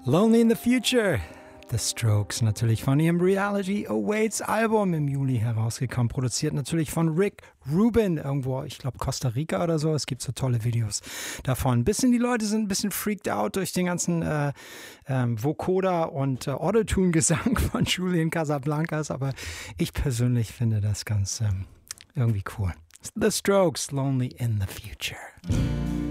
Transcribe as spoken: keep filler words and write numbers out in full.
Lonely in the Future. The Strokes, natürlich von ihrem Reality Awaits Album im Juli herausgekommen, produziert natürlich von Rick Rubin, irgendwo, ich glaube Costa Rica oder so. Es gibt so tolle Videos davon. Ein bisschen, die Leute sind ein bisschen freaked out durch den ganzen äh, ähm, Vocoder und äh, Autotune-Gesang von Julian Casablancas, aber ich persönlich finde das ganz ähm, irgendwie cool. The Strokes, Lonely in the Future.